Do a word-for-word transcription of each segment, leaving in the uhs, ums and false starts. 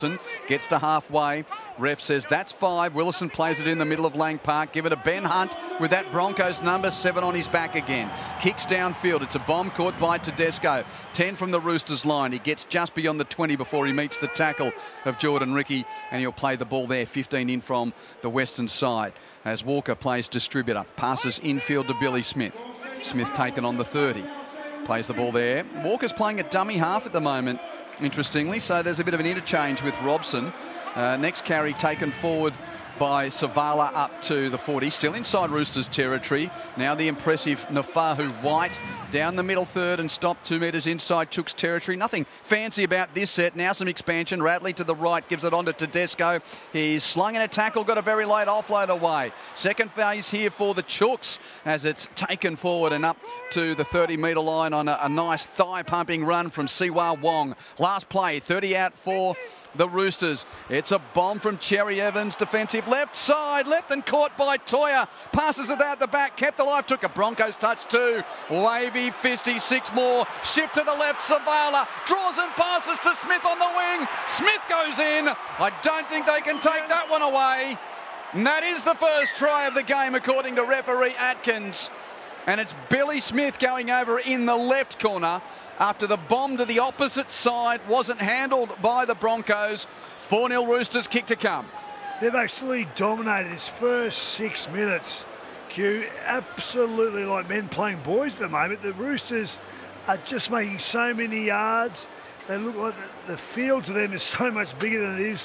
Gets to halfway. Ref says that's five. Willison plays it in the middle of Lang Park. Give it to Ben Hunt with that Broncos number seven on his back again. Kicks downfield. It's a bomb caught by Tedesco. ten from the Roosters line. He gets just beyond the twenty before he meets the tackle of Jordan Ricky, and he'll play the ball there. fifteen in from the western side as Walker plays distributor. Passes infield to Billy Smith. Smith taken on the thirty. Plays the ball there. Walker's playing a dummy half at the moment, interestingly, so there's a bit of an interchange with Robson. Uh, next carry taken forward by Savala up to the forty, still inside Roosters territory. Now the impressive Nafahu White down the middle third and stopped two metres inside Chooks territory. Nothing fancy about this set. Now some expansion. Radley to the right, gives it on to Tedesco. He's slung in a tackle, got a very late offload away. Second phase here for the Chooks as it's taken forward and up to the thirty metre line on a, a nice thigh-pumping run from Siwa Wong. Last play, thirty out for the Roosters. It's a bomb from Cherry Evans, defensive left side, left and caught by Toya. Passes it out the back, kept alive, took a Broncos touch too. Wavy, fisty, six more. Shift to the left, Savala draws and passes to Smith on the wing. Smith goes in. I don't think they can take that one away. And that is the first try of the game according to referee Atkins. And it's Billy Smith going over in the left corner after the bomb to the opposite side wasn't handled by the Broncos. four nil Roosters, kick to come. They've actually dominated this first six minutes, Q. Absolutely like men playing boys at the moment. The Roosters are just making so many yards. They look like the, the field to them is so much bigger than it is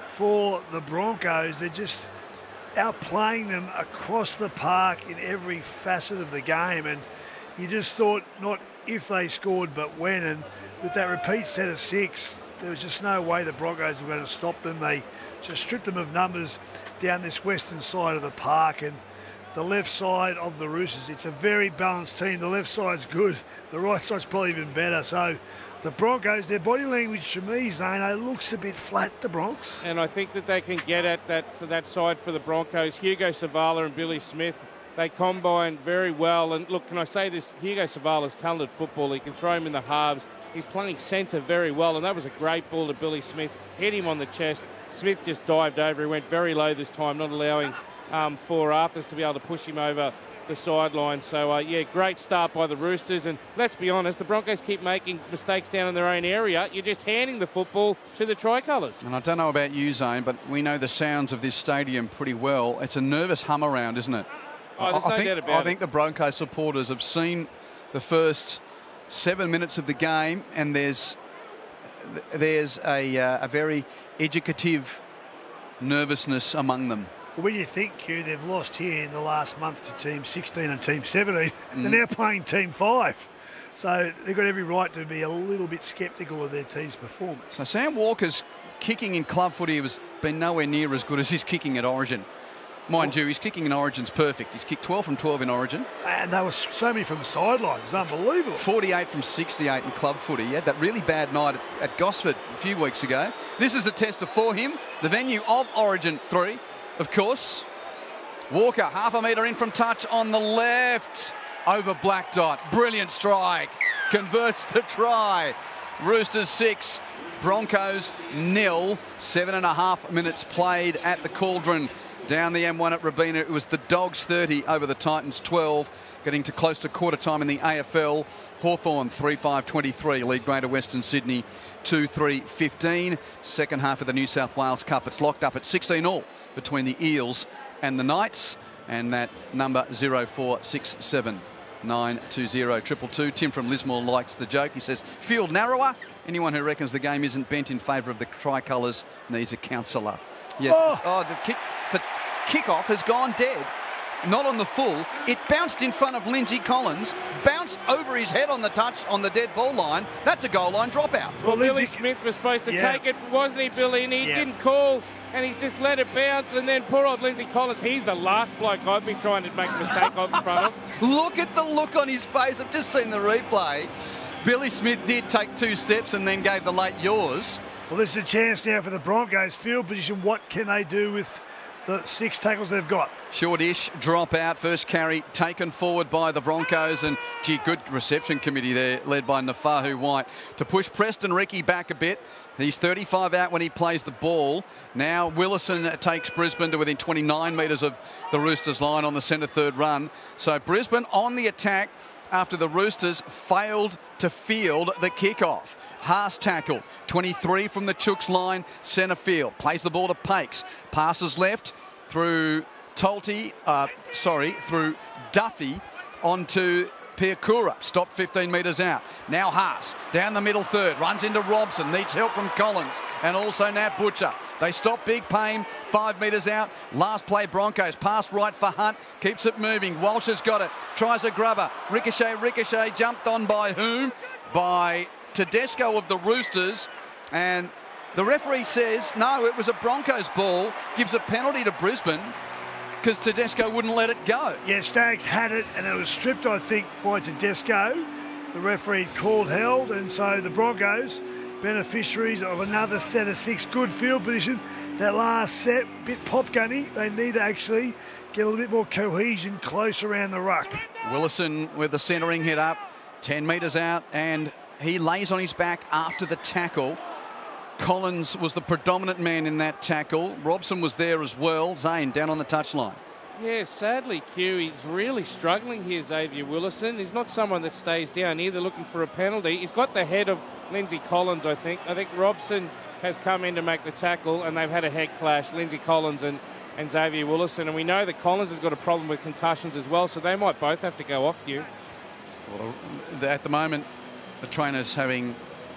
for the Broncos. They're just outplaying them across the park in every facet of the game, and you just thought not if they scored but when, and with that repeat set of six there was just no way the Broncos were going to stop them. They just stripped them of numbers down this western side of the park, and the left side of the Roosters, it's a very balanced team. The left side's good, the right side's probably even better. So the Broncos, their body language to me, Zano, looks a bit flat, the Bronx. And I think that they can get at that, so that side for the Broncos. Hugo Savala and Billy Smith, they combine very well. And look, can I say this? Hugo Savala's talented football. He can throw him in the halves. He's playing centre very well, and that was a great ball to Billy Smith. Hit him on the chest. Smith just dived over. He went very low this time, not allowing um, for Arthurs to be able to push him over the sideline. So, uh, yeah, great start by the Roosters. And let's be honest, the Broncos keep making mistakes down in their own area. You're just handing the football to the Tricolours. And I don't know about you, Zane, but we know the sounds of this stadium pretty well. It's a nervous hum around, isn't it? Oh, there's I, no think, doubt about I it. think the Broncos supporters have seen the first seven minutes of the game, and there's there's a, uh, a very educative nervousness among them. When you think, Q, they've lost here in the last month to Team sixteen and Team seventeen, Mm. they're now playing Team five. So they've got every right to be a little bit sceptical of their team's performance. So Sam Walker's kicking in club footy has been nowhere near as good as his kicking at Origin. Mind you, his kicking in Origin's perfect. He's kicked twelve from twelve in Origin. And there was so many from the sideline. It was unbelievable. forty-eight from sixty-eight in club footy. He had that really bad night at, at Gosford a few weeks ago. This is a tester for him. The venue of Origin three, of course. Walker, half a metre in from touch on the left. Over Black Dot. Brilliant strike. Converts the try. Roosters six, Broncos nil. Seven and a half minutes played at the Cauldron. Down the M one at Robina, it was the Dogs thirty over the Titans twelve, getting to close to quarter time in the A F L. Hawthorn three five twenty-three, lead Greater Western Sydney two three fifteen. Second half of the New South Wales Cup, it's locked up at sixteen all between the Eels and the Knights, and that number zero four six seven nine two zero triple two. Tim from Lismore likes the joke. He says, field narrower. Anyone who reckons the game isn't bent in favour of the Tricolours needs a counsellor. Yes. Oh, oh the kick for kick-off has gone dead. Not on the full. It bounced in front of Lindsay Collins, bounced over his head on the touch on the dead ball line. That's a goal line dropout. Well, Billy Smith was supposed to yeah. take it, wasn't he, Billy? And he yeah. didn't call, and he's just let it bounce. And then poor old Lindsay Collins, he's the last bloke I'd be trying to make a mistake of in front of. Look at the look on his face. I've just seen the replay. Billy Smith did take two steps and then gave the late yours. Well, this is a chance now for the Broncos. Field position, what can they do with the six tackles they've got. Shortish drop out, first carry taken forward by the Broncos, and gee, good reception committee there led by Nafahu White to push Preston Ricky back a bit. He's thirty-five out when he plays the ball. Now Willison takes Brisbane to within twenty-nine metres of the Roosters line on the centre third run. So Brisbane on the attack after the Roosters failed to field the kickoff. Haas tackle, twenty-three from the Chooks line, centre field. Plays the ball to Pakes. Passes left through Tolte, uh, sorry, through Duffy onto Piakura. Stopped fifteen metres out. Now Haas down the middle third. Runs into Robson. Needs help from Collins and also Nat Butcher. They stop Big Payne five metres out. Last play Broncos. Pass right for Hunt. Keeps it moving. Walsh has got it. Tries a grubber. Ricochet, Ricochet. Jumped on by whom? By Tedesco of the Roosters. And the referee says, no, it was a Broncos ball. Gives a penalty to Brisbane because Tedesco wouldn't let it go. Yeah, Staggs had it and it was stripped, I think, by Tedesco. The referee called held, and so the Broncos, beneficiaries of another set of six. Good field position. That last set, bit pop gunny. They need to actually get a little bit more cohesion close around the ruck. Willison with the centering hit up, ten metres out, and he lays on his back after the tackle. Collins was the predominant man in that tackle. Robson was there as well. Zane down on the touchline. Yeah, sadly, Q, he's really struggling here, Xavier Willison. He's not someone that stays down either looking for a penalty. He's got the head of Lindsay Collins, I think. I think Robson has come in to make the tackle, and they've had a head clash, Lindsay Collins and, and Xavier Willison. And we know that Collins has got a problem with concussions as well, so they might both have to go off, Q. Well, at the moment, the trainer's having...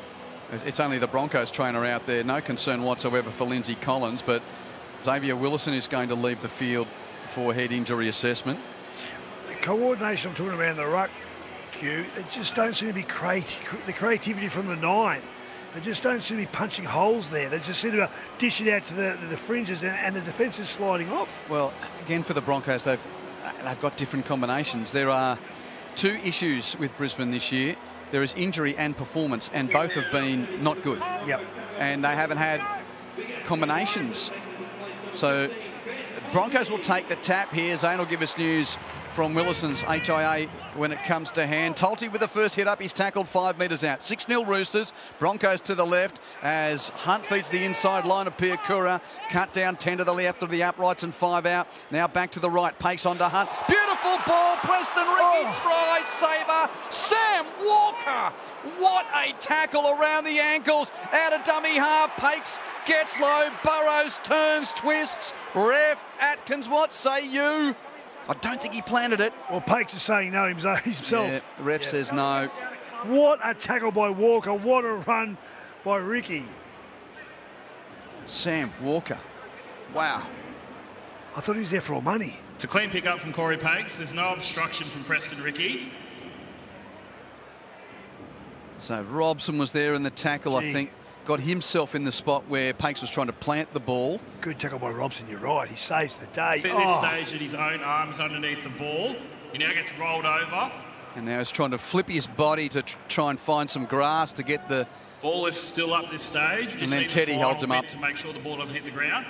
It's only the Broncos trainer out there. No concern whatsoever for Lindsay Collins, but Xavier Willison is going to leave the field for head injury assessment. The coordination I'm talking around the ruck, Q, it just don't seem to be creative. The creativity from the nine. They just don't seem to be punching holes there. They just seem to dish it out to the, the fringes, and, and the defence is sliding off. Well, again, for the Broncos, they've, they've got different combinations. There are two issues with Brisbane this year. There is injury and performance, and both have been not good. Yep. And they haven't had combinations. So Broncos will take the tap here. Zane will give us news from Willison's H I A when it comes to hand. Tolte with the first hit up. He's tackled five metres out. six nil Roosters. Broncos to the left as Hunt feeds the inside line of Piakura. Cut down ten to the left of the uprights and five out. Now back to the right. Pakes onto Hunt. Beautiful ball. Preston Ricky oh. try saver. Sam Walker. What a tackle around the ankles. Out of dummy half. Pakes gets low. Burrows turns, twists. Ref Atkins, what say you? I don't think he planted it. Well, Pakes is saying no himself. Yeah, ref yeah. says no. What a tackle by Walker. What a run by Ricky. Sam Walker. Wow. I thought he was there for all money. It's a clean pick up from Corey Pakes. There's no obstruction from Preston Ricky. So Robson was there in the tackle, Gee. I think. Got himself in the spot where Pakes was trying to plant the ball. Good tackle by Robson, you're right. He saves the day. See, at this oh. stage, at his own arms underneath the ball. He now gets rolled over. And now he's trying to flip his body to tr try and find some grass to get the... Ball is still up this stage. And then Teddy the holds him up. To make sure the ball doesn't hit the ground.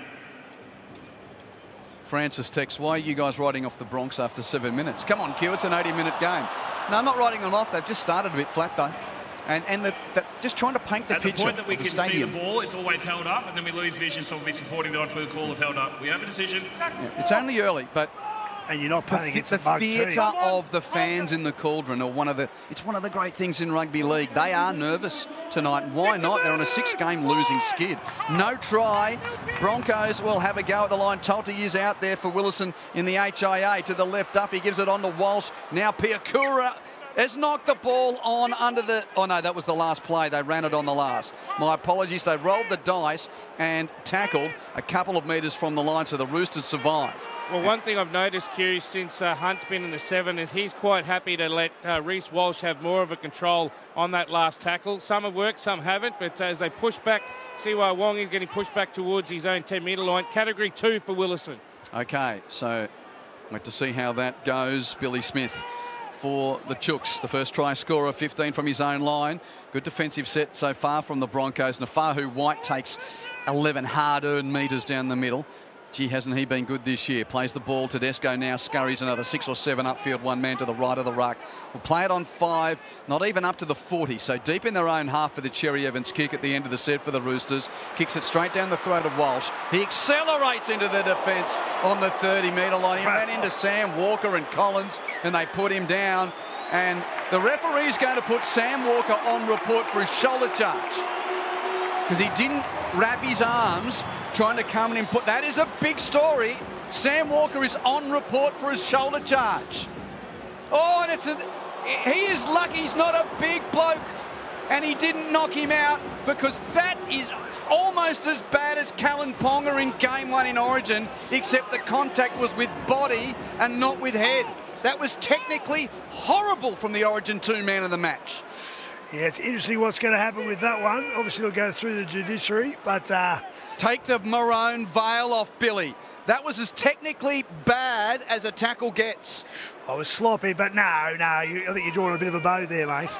Francis texts, why are you guys writing off the Bronx after seven minutes? Come on, Q, it's an eighty minute game. No, I'm not writing them off. They've just started a bit flat, though. And, and the, the, just trying to paint the At picture the point that we of the can stadium. see the ball, it's always held up, and then we lose vision, so we'll be supporting the on-field call of held up. We have a decision. Yeah, it's only early, but and you're not playing against the, the theatre of the fans in the Cauldron are one of the. It's one of the great things in rugby league. They are nervous tonight. Why not? They're on a six-game losing skid. No try. Broncos will have a go at the line. Tolte is out there for Willison in the H I A to the left. Duffy gives it on to Walsh. Now Piakura has knocked the ball on under the... Oh, no, that was the last play. They ran it on the last. My apologies. They rolled the dice and tackled a couple of metres from the line, so the Roosters survive. Well, one thing I've noticed, Q, since uh, Hunt's been in the seven is he's quite happy to let uh, Reece Walsh have more of a control on that last tackle. Some have worked, some haven't, but uh, as they push back, Siwa Wong is getting pushed back towards his own ten metre line. Category two for Willison. OK, so wait to see how that goes. Billy Smith for the Chooks, the first try scorer, fifteen from his own line. Good defensive set so far from the Broncos. Nafahu White takes eleven hard-earned metres down the middle. Gee, hasn't he been good this year? Plays the ball. Tedesco now scurries another six or seven upfield, one man to the right of the ruck. Will play it on five, not even up to the forty. So deep in their own half for the Cherry Evans kick at the end of the set for the Roosters. Kicks it straight down the throat of Walsh. He accelerates into the defence on the thirty metre line. He ran into Sam Walker and Collins, and they put him down. And the referee's going to put Sam Walker on report for his shoulder charge, because he didn't wrap his arms trying to come in and put. That is a big story. Sam Walker is on report for his shoulder charge. Oh, and it's a, he is lucky he's not a big bloke and he didn't knock him out, because that is almost as bad as Callan Ponga in game one in Origin, except the contact was with body and not with head. That was technically horrible from the Origin two man of the match. Yeah, it's interesting what's going to happen with that one. Obviously, it'll go through the judiciary, but... Uh... Take the maroon veil off, Billy. That was as technically bad as a tackle gets. I was sloppy, but no, no, you, I think you're drawing a bit of a bow there, mate.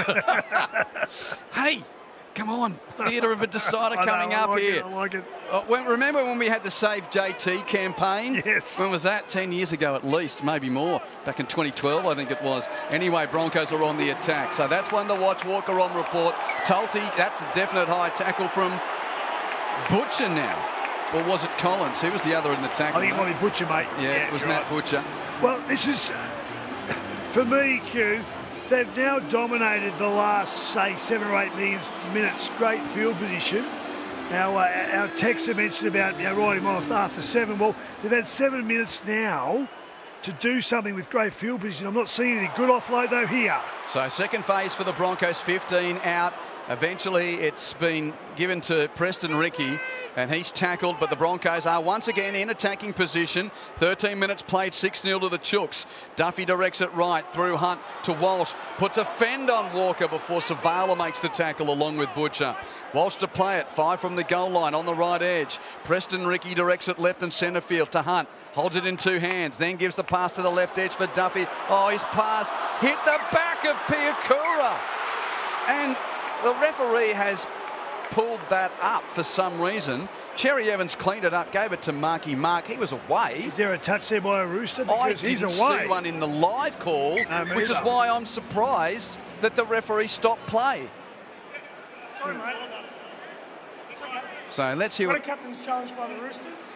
Hey, come on. Theatre of a Decider coming know, I up like here. It, I like it. Uh, when, remember when we had the Save J T campaign? Yes. When was that? Ten years ago at least, maybe more. Back in twenty twelve, I think it was. Anyway, Broncos are on the attack. So that's one to watch. Walker on report. Tulty, that's a definite high tackle from Butcher now. Or was it Collins? Who was the other in the tackle? I think it might be Butcher, mate. Yeah, yeah it was right. Matt Butcher. Well, this is, for me, Q, they've now dominated the last, say, seven or eight minutes. Great field position. Our, uh, our texter mentioned about you know, riding off after seven. Well, they've had seven minutes now to do something with great field position. I'm not seeing any good offload, though, here. So second phase for the Broncos, fifteen out. Eventually, it's been given to Preston Ricky, and he's tackled, but the Broncos are once again in attacking position. thirteen minutes played, six nil to the Chooks. Duffy directs it right through Hunt to Walsh. Puts a fend on Walker before Savala makes the tackle along with Butcher. Walsh to play it, five from the goal line on the right edge. Preston Ricky directs it left and centre field to Hunt. Holds it in two hands, then gives the pass to the left edge for Duffy. Oh, his pass hit the back of Piakura. And the referee has pulled that up for some reason. Cherry Evans cleaned it up, gave it to Marky Mark. He was away. Is there a touch there by a Rooster? Because I he's didn't away. see one in the live call, No, which is why I'm surprised that the referee stopped play. Sorry, mate. Sorry. So let's hear What a what... captain's challenge by the Roosters.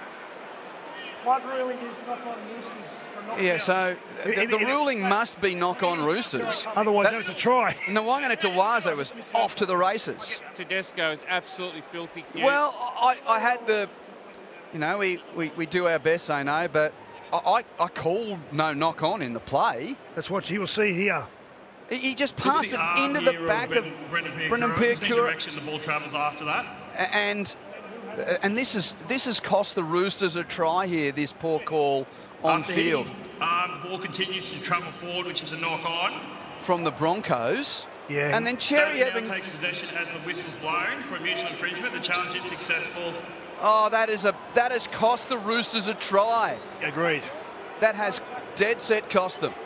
My ruling is knock on Roosters for knockdown. Yeah, so the, the ruling must be knock on Roosters. Otherwise, That- they have to try. Nwangana Tawazo was off to the races. Tedesco is absolutely filthy. Q. Well, I, I had the, you know, we, we, we do our best, I know, but I, I called no knock on in the play. That's what you will see here. He, he just It's passed the it arm into the here back of Brendan Piakura. Brendan It's the Piakura. direction the ball travels after that. And and this is this has cost the Roosters a try here, this poor call on After field hitting, um, the ball continues to travel forward, which is a knock on. from the Broncos. Yeah. And then Cherry David now Evans. takes possession as the whistle's blown for a mutual infringement. The challenge is successful. Oh, that is a that has cost the Roosters a try. Agreed. That has dead set cost them.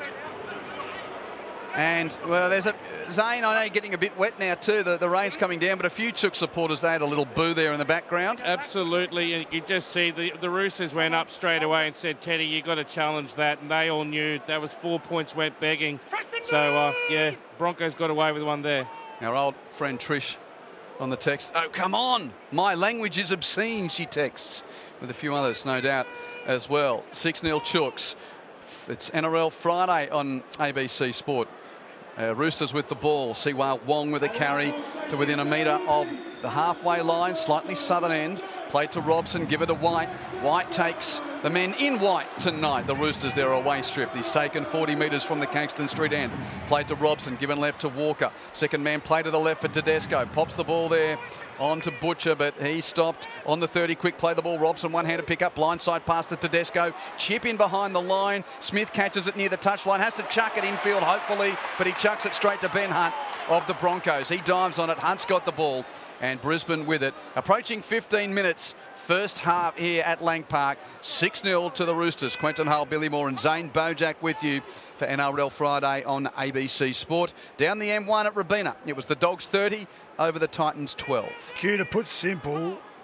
And, well, there's a... Zane, I know you're getting a bit wet now too. The, the rain's coming down, but a few Chook supporters, they had a little boo there in the background. Absolutely, and you just see the, the Roosters went up straight away and said, Teddy, you got to challenge that, and they all knew that was four points went begging. So, uh, yeah, Broncos got away with one there. Our old friend Trish on the text. Oh, come on. My language is obscene, she texts. With a few others, no doubt, as well. six nil Chooks. It's N R L Friday on A B C Sport. Uh, Roosters with the ball. Siwa Wong with a carry to within a metre of the halfway line, slightly southern end. Played to Robson, give it to White. White takes the men in white tonight. The Roosters, their away strip. He's taken forty metres from the Kingston Street end. Played to Robson, given left to Walker. Second man play to the left for Tedesco. Pops the ball there on to Butcher, but he stopped on the thirty. Quick play the ball. Robson one-handed pick up. Blindside pass to Tedesco. Chip in behind the line. Smith catches it near the touchline. Has to chuck it infield, hopefully, but he chucks it straight to Ben Hunt of the Broncos. He dives on it. Hunt's got the ball, and Brisbane with it. Approaching fifteen minutes. First half here at Lang Park. six nil to the Roosters. Quentin Hull, Billy Moore and Zane Bojack with you for N R L Friday on A B C Sport. Down the M one at Robina. It was the Dogs thirty over the Titans twelve. Q, to put simple,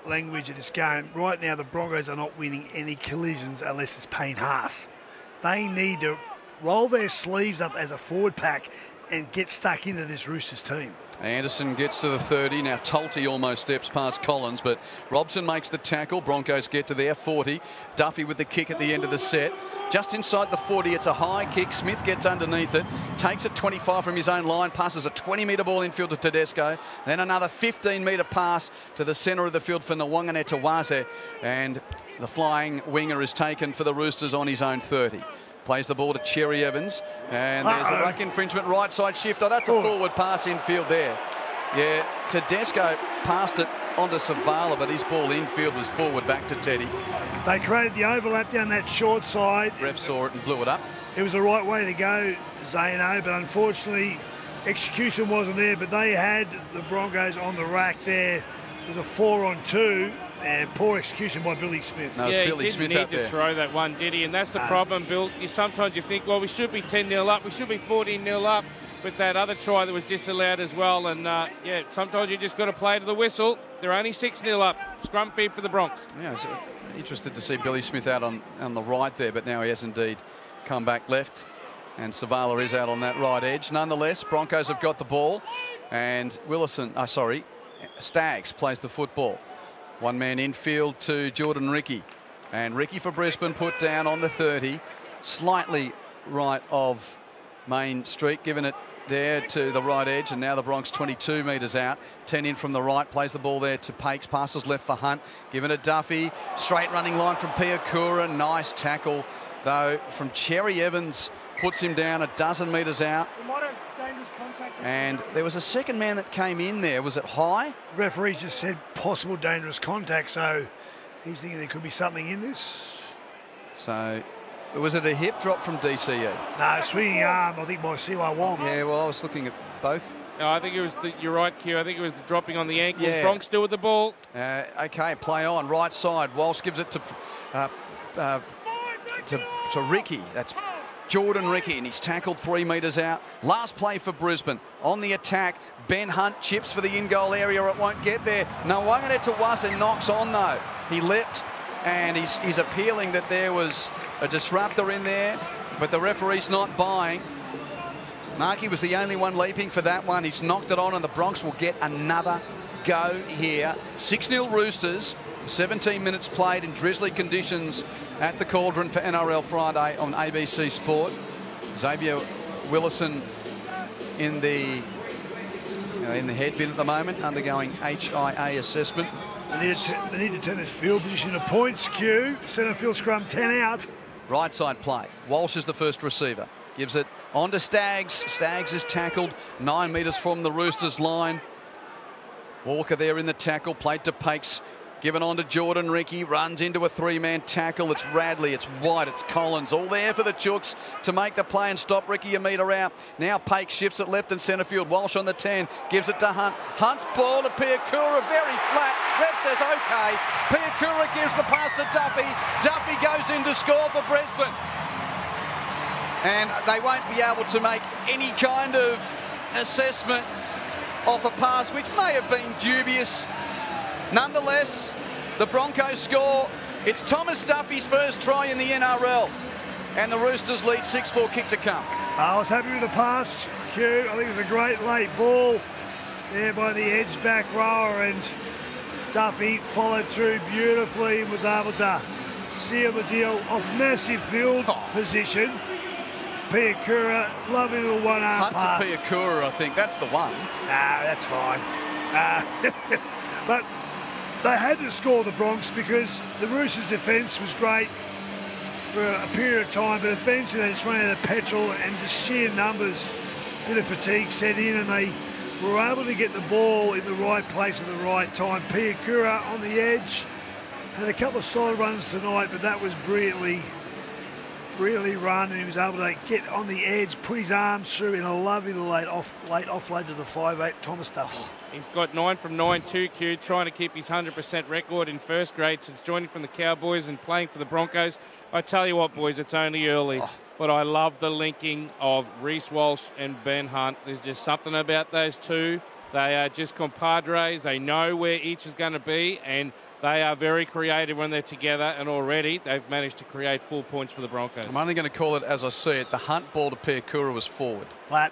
language of this game. Right now, the Broncos are not winning any collisions unless it's Payne Haas. They need to roll their sleeves up as a forward pack and get stuck into this Roosters team. Anderson gets to the thirty. Now Tulty almost steps past Collins, but Robson makes the tackle. Broncos get to their forty. Duffy with the kick at the end of the set. Just inside the forty, it's a high kick. Smith gets underneath it, takes it twenty-five from his own line, passes a twenty metre ball infield to Tedesco. Then another fifteen metre pass to the centre of the field for Nwangane Tawase. And the flying winger is taken for the Roosters on his own thirty. Plays the ball to Cherry Evans, and there's Uh-oh. a ruck infringement, right side shift. Oh, that's a Oh. forward pass infield there. Yeah, Tedesco passed it onto Savala, but his ball infield was forward back to Teddy. They created the overlap down that short side. Ref saw it and blew it up. It was the right way to go, Zano, but unfortunately execution wasn't there. But they had the Broncos on the rack there. It was a four on two, and poor execution by Billy Smith. No, it was Yeah, Billy he Smith didn't out need to there. throw that one, did he? And that's the problem, Bill. You sometimes you think, well, we should be ten nil up, we should be fourteen nil up with that other try that was disallowed as well. And uh, yeah, sometimes you just got to play to the whistle. They're only six nil up. Scrum feed for the Bronx. Yeah, I was interested to see Billy Smith out on, on the right there, but now he has indeed come back left. And Savala is out on that right edge. Nonetheless, Broncos have got the ball. And Willison, oh, sorry, Staggs plays the football. One man infield to Jordan Ricky. And Ricky for Brisbane put down on the thirty. Slightly right of Main Street, giving it there to the right edge, and now the Bronx twenty-two metres out. ten in from the right, plays the ball there to Pakes, passes left for Hunt, giving it Duffy. Straight running line from Piakura. Nice tackle, though, from Cherry Evans. Puts him down a dozen metres out. We might have dangerous contact. And there was a second man that came in there. Was it High? Referee just said possible dangerous contact, so he's thinking there could be something in this. So, was it a hip drop from D C E? No, swinging arm, I think, by Siwa Wong. Yeah, well, I was looking at both. No, I think it was the, you're right, Q. I think it was the dropping on the ankles. Yeah. Bronx still with the ball. Uh, okay, play on, right side. Walsh gives it to uh, uh, to, to Ricky. That's Jordan Ricky, and he's tackled three metres out. Last play for Brisbane. On the attack, Ben Hunt chips for the in-goal area. It won't get there. Nwangane Tawase knocks on, though. He leapt, and he's, he's appealing that there was a disruptor in there, but the referee's not buying. Markey was the only one leaping for that one. He's knocked it on, and the Bronx will get another go here. six nil Roosters. seventeen minutes played in drizzly conditions at the Cauldron for N R L Friday on A B C Sport. Xavier Willison in the uh, in the head bin at the moment, undergoing H I A assessment. They need, to, they need to turn this field position to points, Q. Centre field scrum, ten out. Right side play. Walsh is the first receiver. Gives it on to Staggs. Staggs is tackled nine metres from the Roosters line. Walker there in the tackle. Played to Pakes. Given on to Jordan Ricky. Runs into a three-man tackle. It's Radley. It's White. It's Collins. All there for the Chooks to make the play and stop Ricky a metre out. Now Pakes shifts it left and centre field. Walsh on the ten. Gives it to Hunt. Hunt's ball to Piakura. Very flat. Ref says OK. Piakura gives the pass to Duffy. Duffy goes in to score for Brisbane. And they won't be able to make any kind of assessment off a pass, which may have been dubious. Nonetheless, the Broncos score. It's Thomas Duffy's first try in the N R L. And the Roosters lead six four, kick to come. I was happy with the pass, Q. I think it was a great late ball there by the edge back rower, and Duffy followed through beautifully and was able to seal the deal of massive field Oh. position. Piakura, lovely little one-arm Hunt pass. to Piakura, I think. That's the one. Nah, that's fine. Uh, but they had to score the Bronx because the Roosters' defence was great for a period of time, but eventually they just ran out of petrol and just sheer numbers, a bit of fatigue set in, and they were able to get the ball in the right place at the right time. Piakura on the edge had a couple of solid runs tonight, but that was brilliantly really run, and he was able to get on the edge, put his arms through in a lovely late off late offload to the five eight Thomas Duffy. He's got nine from nine, two Q, trying to keep his one hundred percent record in first grade since joining from the Cowboys and playing for the Broncos. I tell you what, boys, it's only early, Oh. but I love the linking of Reece Walsh and Ben Hunt. There's just something about those two. They are just compadres. They know where each is going to be, and They are very creative when they're together, and already they've managed to create full points for the Broncos. I'm only going to call it as I see it. The Hunt ball to Piakura was forward. Flat.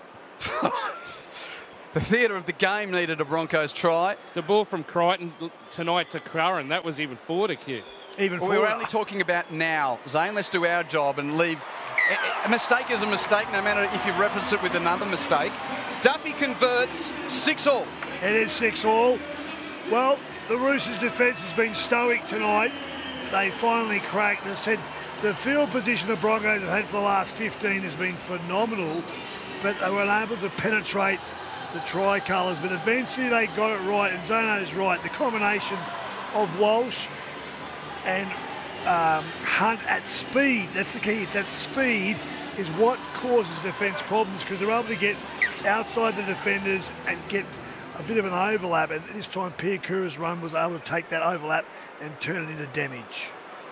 The theatre of the game needed a Broncos try. The ball from Crichton tonight to Curran, that was even forward, Q. Even well, we were only talking about now. Zane, let's do our job and leave. A mistake is a mistake, no matter if you reference it with another mistake. Duffy converts, six all. It is six all. Well, the Roosters' defence has been stoic tonight. They finally cracked. As I said, the field position the Broncos have had for the last fifteen has been phenomenal, but they were unable to penetrate the tricolours. But eventually they got it right, and Zano's right. The combination of Walsh and um, Hunt at speed, that's the key, it's at speed, is what causes defence problems, because they're able to get outside the defenders and get a bit of an overlap, and this time Piakura's run was able to take that overlap and turn it into damage.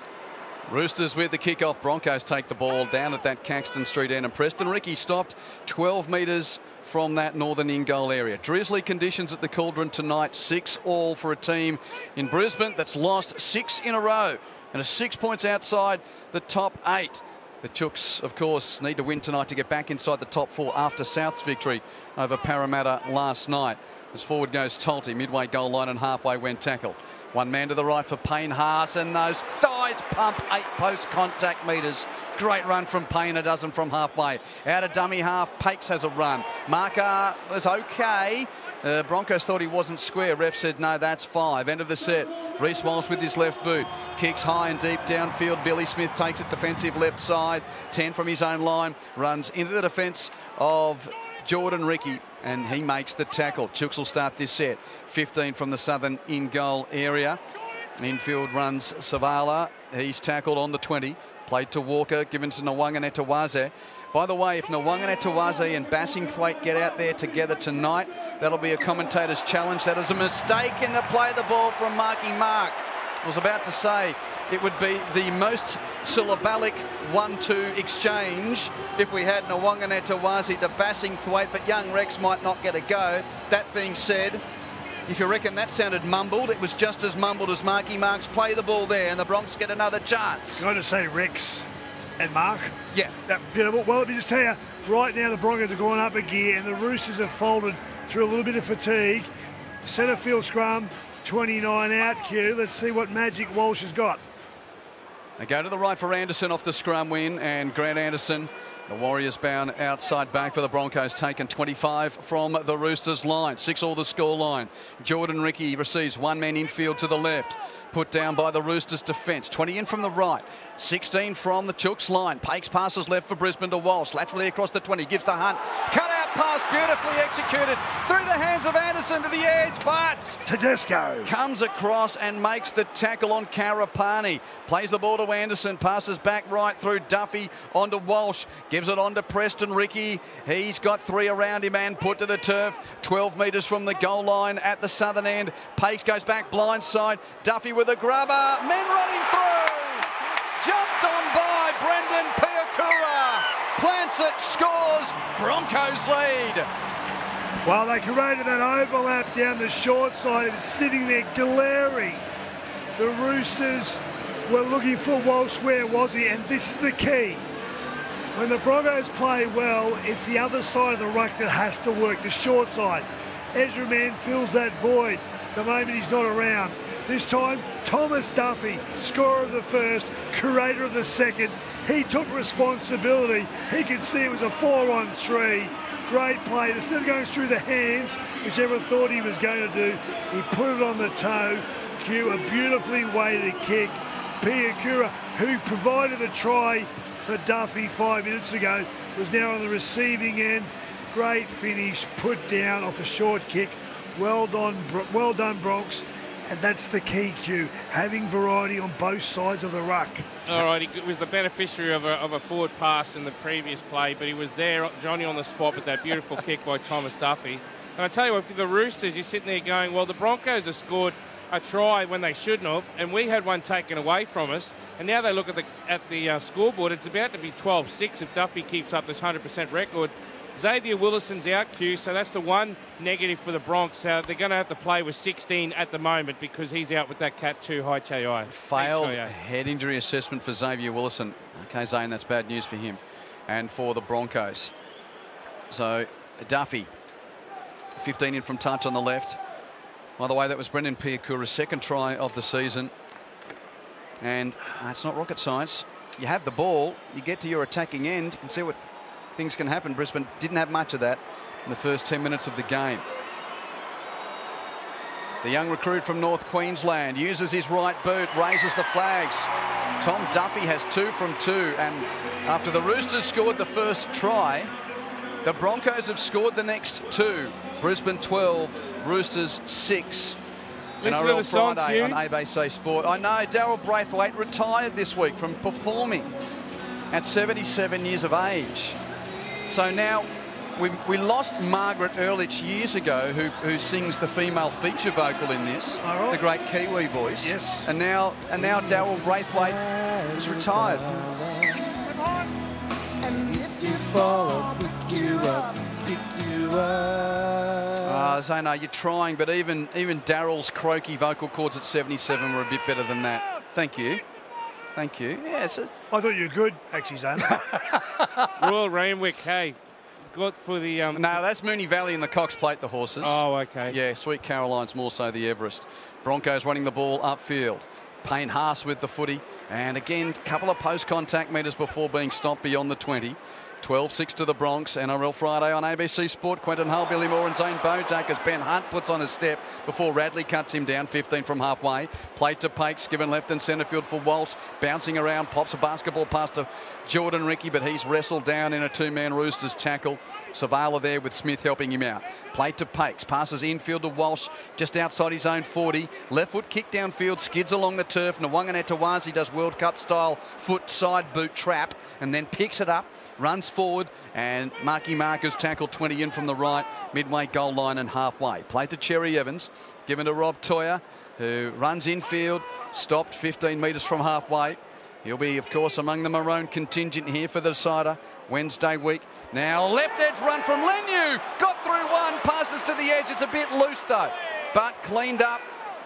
Roosters with the kick-off. Broncos take the ball down at that Caxton Street end, and Preston Ricky stopped twelve metres from that northern in-goal area. Drizzly conditions at the Cauldron tonight, six all for a team in Brisbane that's lost six in a row and are six points outside the top eight. The Chooks, of course, need to win tonight to get back inside the top four after South's victory over Parramatta last night. As forward goes Tolte, midway goal line and halfway when tackled. One man to the right for Payne Haas, and those thighs pump eight post contact metres. Great run from Payne, a dozen from halfway. Out of dummy half, Pakes has a run. Marker was okay. Uh, Broncos thought he wasn't square. Ref said, no, that's five. End of the set. Reece Walsh with his left boot. Kicks high and deep downfield. Billy Smith takes it defensive left side. ten from his own line. Runs into the defence of Jordan Ricky, and he makes the tackle. Chooks will start this set. fifteen from the southern in-goal area. Infield runs Savala. He's tackled on the twenty. Played to Walker, given to Nawaqanitawase. By the way, if Nawaqanitawase and Bassingthwaite get out there together tonight, that'll be a commentator's challenge. That is a mistake in the play of the ball from Marky Mark. I was about to say it would be the most syllabic one two exchange if we had Nawaqanitawase to Bassingthwaite, but young Rex might not get a go. That being said, if you reckon that sounded mumbled, it was just as mumbled as Marky Mark's play the ball there, and the Bronx get another chance. Can I just say Rex and Mark? Yeah. That beautiful. Well, let me just tell you, right now the Broncos are going up a gear, and the Roosters have folded through a little bit of fatigue. Centre field scrum, twenty-nine out, Q. Let's see what magic Walsh has got. They go to the right for Anderson off the scrum win, and Grant Anderson, the Warriors bound outside back for the Broncos, taken twenty-five from the Roosters line. Six all the score line. Jordan Ricky receives one man infield to the left. Put down by the Roosters defence. twenty in from the right. sixteen from the Chooks line. Pakes passes left for Brisbane to Walsh. Laterally across the twenty. Gives the Hunt. Cut out pass beautifully executed through the hands of Anderson to the edge, but Tedesco comes across and makes the tackle on Karapani. Plays the ball to Anderson. Passes back right through Duffy onto Walsh. Gives it on to Preston Ricky. He's got three around him and put to the turf. twelve metres from the goal line at the southern end. Pakes goes back blindside. Duffy with a grubber. Men running through. Jumped on by Brendan Piakura. Plants it, scores. Broncos lead. Well, they created that overlap down the short side. It was sitting there glaring. The Roosters were looking for Walsh. Where was he? And this is the key. When the Broncos play well, it's the other side of the ruck that has to work, the short side. Ezra Mann fills that void the moment he's not around. This time, Thomas Duffy, scorer of the first, curator of the second. He took responsibility. He could see it was a four on three. Great play. Instead of going through the hands, whichever thought he was going to do, he put it on the toe. Q, a beautifully weighted kick. Piakura, who provided the try for Duffy five minutes ago, was now on the receiving end. Great finish, put down off a short kick. Well done, well done, Bronx. And that's the key, Q, having variety on both sides of the ruck. All right, he was the beneficiary of a, of a forward pass in the previous play, but he was there, Johnny, on the spot with that beautiful kick by Thomas Duffy. And I tell you what, for the Roosters, you're sitting there going, well, the Broncos have scored a try when they shouldn't have, and we had one taken away from us. And now they look at the at the uh, scoreboard, it's about to be twelve six if Duffy keeps up this one hundred percent record. Xavier Willison's out, Q, so that's the one negative for the Bronx. Uh, they're going to have to play with sixteen at the moment because he's out with that Cat two high H A I. Failed head injury assessment for Xavier Willison. Okay, Zane, that's bad news for him and for the Broncos. So Duffy, fifteen in from touch on the left. By the way, that was Brendan Piakura's second try of the season. And uh, it's not rocket science. You have the ball, you get to your attacking end, you can see what things can happen. Brisbane didn't have much of that in the first ten minutes of the game. The young recruit from North Queensland uses his right boot, raises the flags. Tom Duffy has two from two, and after the Roosters scored the first try, the Broncos have scored the next two. Brisbane twelve, Roosters six. N R L Friday on A B C Sport. I know Daryl Braithwaite retired this week from performing at seventy-seven years of age. So now we, we lost Margaret Ehrlich years ago, who, who sings the female feature vocal in this, right. The great Kiwi voice. Yes. And now and now Daryl Braithwaite is retired. And if you fall, pick you up, pick you up. Uh, Zano, you're trying, but even even Daryl's croaky vocal cords at seventy-seven were a bit better than that. Thank you. Thank you. Yeah, so I thought you were good, actually, Zano. Royal Randwick, hey, good for the... Um, no, that's Moonee Valley and the Cox Plate, the horses. Oh, okay. Yeah, Sweet Caroline's more so the Everest. Broncos running the ball upfield. Payne Haas with the footy. And again, a couple of post-contact metres before being stopped beyond the twenty. twelve six to the Bronx. N R L Friday on A B C Sport. Quentin Hull, Billy Moore and Zane Bojack as Ben Hunt puts on a step before Radley cuts him down. fifteen from halfway. Played to Pakes, given left and centre field for Walsh. Bouncing around, pops a basketball pass to Jordan Ricky, but he's wrestled down in a two-man Roosters tackle. Savala there with Smith helping him out. Played to Pakes, passes infield to Walsh just outside his own forty. Left foot kick downfield, skids along the turf. Nwanganetawazi does World Cup style foot side boot trap and then picks it up, runs forward, and Marky Marcus tackled twenty in from the right, midway goal line and halfway. Played to Cherry Evans, given to Rob Toya, who runs infield, stopped fifteen metres from halfway. He'll be, of course, among the maroon contingent here for the decider Wednesday week. Now, left edge run from Leniu. Got through one, passes to the edge. It's a bit loose, though, but cleaned up.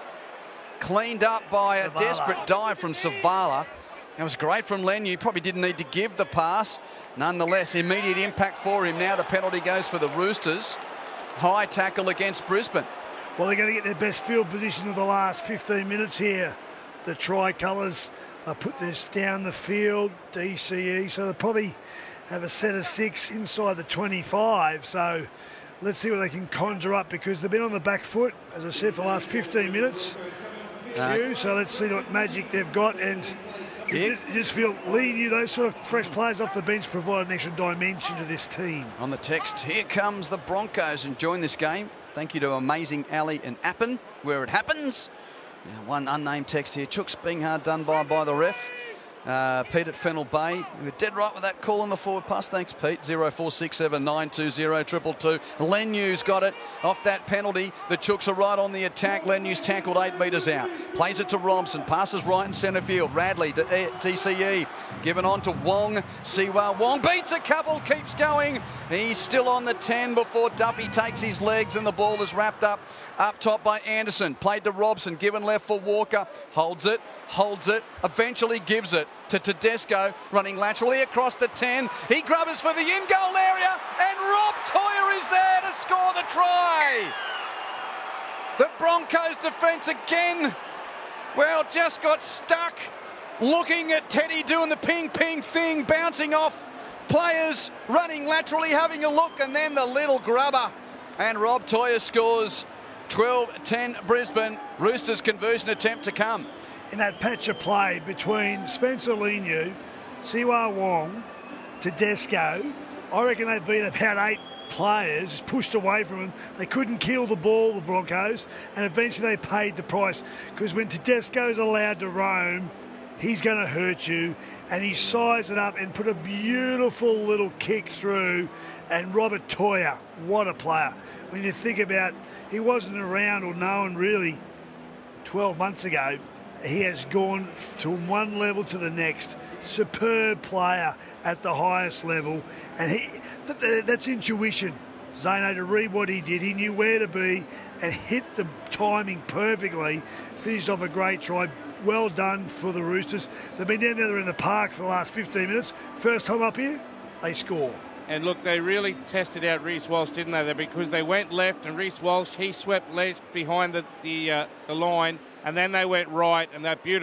Cleaned up by a Savala. Desperate dive from Savala. It was great from Leniu. Probably didn't need to give the pass. Nonetheless, immediate impact for him. Now the penalty goes for the Roosters. High tackle against Brisbane. Well, they're going to get their best field position of the last fifteen minutes here. The Tricolours uh, put this down the field, D C E, so they'll probably have a set of six inside the twenty-five. So let's see what they can conjure up, because they've been on the back foot, as I said, for the last fifteen minutes. Uh, so let's see what magic they've got. And you, yeah. just, you just feel Leniu, those sort of fresh players off the bench provide an extra dimension to this team. On the text, here comes the Broncos enjoying this game. Thank you to Amazing Ali and Appen, where it happens. Now, one unnamed text here. Chooks being hard done by by the ref. Uh, Pete at Fennell Bay. We were dead right with that call on the forward pass. Thanks, Pete. zero four six seven nine two zero two two two. Leniu's got it off that penalty. The Chooks are right on the attack. Leniu's tackled eight metres out. Plays it to Robson. Passes right in centre field. Radley to T C E. Given on to Wong. Siwa Wong beats a couple. Keeps going. He's still on the ten before Duffy takes his legs, and the ball is wrapped up up top by Anderson. Played to Robson. Given left for Walker. Holds it. Holds it. Eventually gives it to Tedesco, running laterally across the ten. He grubbers for the in-goal area, and Rob Toya is there to score the try. The Broncos defence again, well, just got stuck looking at Teddy doing the ping-ping thing, bouncing off players, running laterally, having a look, and then the little grubber. And Rob Toya scores. twelve ten Brisbane. Roosters conversion attempt to come. In that patch of play between Spencer Leniu, Siwa Wong, Tedesco, I reckon they've been about eight players pushed away from them. They couldn't kill the ball, the Broncos, and eventually they paid the price, because when Tedesco's allowed to roam, he's going to hurt you, and he sized it up and put a beautiful little kick through. And Robert Toya, what a player. When you think about, he wasn't around or known really twelve months ago, he has gone from one level to the next. Superb player at the highest level, and he that's intuition. Zano, to read what he did, he knew where to be and hit the timing perfectly. Finished off a great try. Well done for the Roosters. They've been down there in the park for the last fifteen minutes. First time up here, they score. And look, they really tested out Reece Walsh, didn't they? Because they went left, and Reece Walsh, he swept left behind the the, uh, the line, and then they went right, and that beautiful